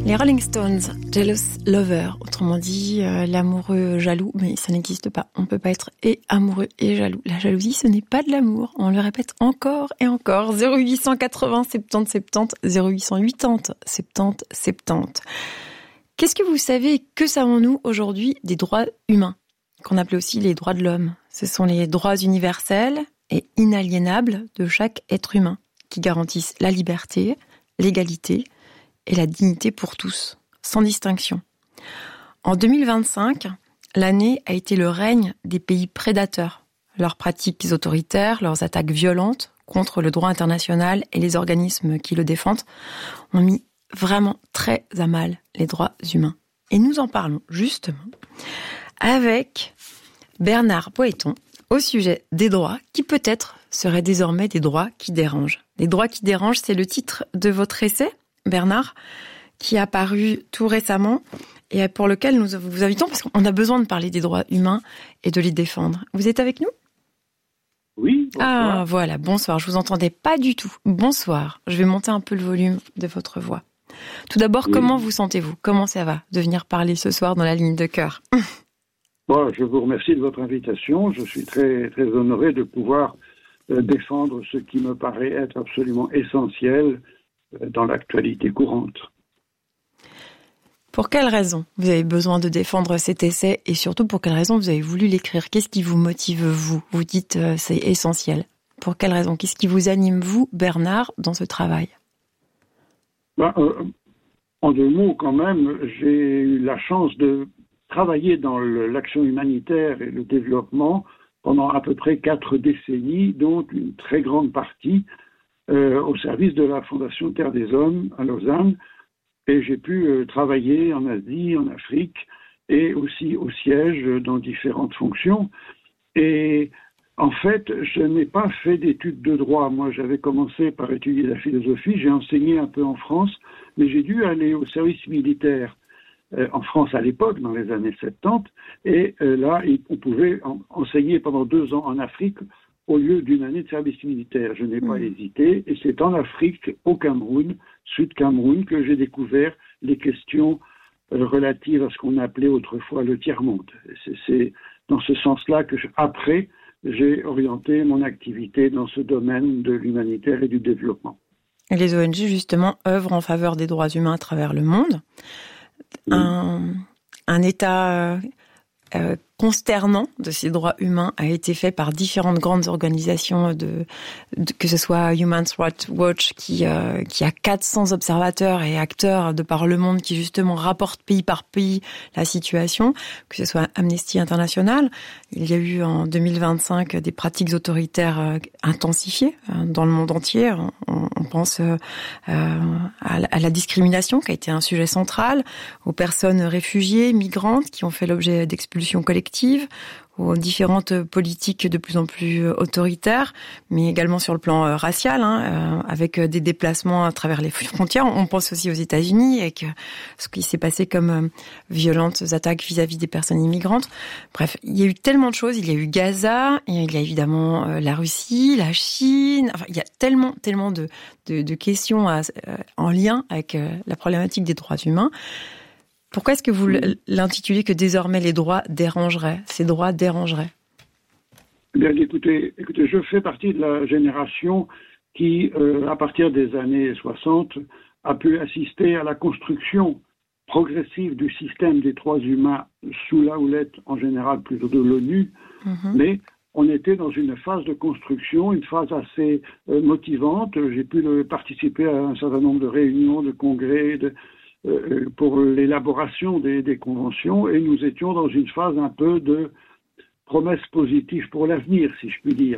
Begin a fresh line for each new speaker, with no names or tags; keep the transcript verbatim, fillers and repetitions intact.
Les Rolling Stones, Jealous Lover, autrement dit euh, l'amoureux jaloux, mais ça n'existe pas. On ne peut pas être et amoureux et jaloux. La jalousie, ce n'est pas de l'amour. On le répète encore et encore. zéro huit cent quatre-vingts soixante-dix soixante-dix, zéro huit cent quatre-vingts soixante-dix soixante-dix. Qu'est-ce que vous savez et que savons-nous aujourd'hui des droits humains, qu'on appelait aussi les droits de l'homme? Ce sont les droits universels et inaliénables de chaque être humain, qui garantissent la liberté, l'égalité et la dignité pour tous, sans distinction. En deux mille vingt-cinq, l'année a été le règne des pays prédateurs. Leurs pratiques autoritaires, leurs attaques violentes contre le droit international et les organismes qui le défendent ont mis vraiment très à mal les droits humains. Et nous en parlons justement avec Bernard Boëton au sujet des droits qui peut-être seraient désormais des droits qui dérangent. Les droits qui dérangent, c'est le titre de votre essai, Bernard, qui a paru tout récemment et pour lequel nous vous invitons parce qu'on a besoin de parler des droits humains et de les défendre. Vous êtes avec nous ?
Oui. Bonsoir.
Ah, voilà, bonsoir. Je vous entendais pas du tout. Bonsoir. Je vais monter un peu le volume de votre voix. Tout d'abord, oui. Comment vous sentez-vous ? Comment ça va de venir parler ce soir dans la ligne de cœur ?
Bon, je vous remercie de votre invitation. Je suis très, très honoré de pouvoir euh, défendre ce qui me paraît être absolument essentiel dans l'actualité courante.
Pour quelle raison vous avez besoin de défendre cet essai et surtout pour quelle raison vous avez voulu l'écrire ? Qu'est-ce qui vous motive, vous ? Vous dites euh, c'est essentiel. Pour quelle raison ? Qu'est-ce qui vous anime, vous, Bernard, dans ce travail ?
ben, euh, En deux mots, quand même, j'ai eu la chance de travailler dans le, l'action humanitaire et le développement pendant à peu près quatre décennies, dont une très grande partie Euh, au service de la Fondation Terre des Hommes à Lausanne, et j'ai pu euh, travailler en Asie, en Afrique, et aussi au siège euh, dans différentes fonctions. Et en fait, je n'ai pas fait d'études de droit. Moi, j'avais commencé par étudier la philosophie, j'ai enseigné un peu en France, mais j'ai dû aller au service militaire euh, en France à l'époque, dans les années soixante-dix, et euh, là, on pouvait en- enseigner pendant deux ans en Afrique, au lieu d'une année de service militaire. Je n'ai pas mmh. hésité, et c'est en Afrique, au Cameroun, Sud-Cameroun, que j'ai découvert les questions euh, relatives à ce qu'on appelait autrefois le tiers-monde. C'est, c'est dans ce sens-là que, je, après, j'ai orienté mon activité dans ce domaine de l'humanitaire et du développement.
Et les O N G, justement, œuvrent en faveur des droits humains à travers le monde. Mmh. Un, un État... Euh, Euh, consternant de ces droits humains a été fait par différentes grandes organisations, de, de, que ce soit Human Rights Watch qui, euh, qui a quatre cents observateurs et acteurs de par le monde qui justement rapportent pays par pays la situation, que ce soit Amnesty International. Il y a eu en deux mille vingt-cinq des pratiques autoritaires euh, intensifiées euh, dans le monde entier. On, on pense euh, à, à la discrimination qui a été un sujet central, aux personnes réfugiées, migrantes qui ont fait l'objet d'expulsions collectives, aux différentes politiques de plus en plus autoritaires, mais également sur le plan euh, racial, hein, euh, avec des déplacements à travers les frontières. On pense aussi aux États-Unis, avec ce qui s'est passé comme euh, violentes attaques vis-à-vis des personnes immigrantes. Bref, il y a eu tellement de choses. Il y a eu Gaza, et il y a évidemment euh, la Russie, la Chine. Enfin, il y a tellement, tellement de, de, de questions à, euh, en lien avec euh, la problématique des droits humains. Pourquoi est-ce que vous l'intitulez que désormais les droits dérangeraient, ces droits dérangeraient ?
Bien, écoutez, écoutez, je fais partie de la génération qui, euh, à partir des années soixante, a pu assister à la construction progressive du système des droits humains sous la houlette, en général, plutôt de l'ONU, mm-hmm. mais on était dans une phase de construction, une phase assez euh, motivante. J'ai pu le, participer à un certain nombre de réunions, de congrès, de Euh, pour l'élaboration des, des conventions, et nous étions dans une phase un peu de promesse positive pour l'avenir, si je puis dire.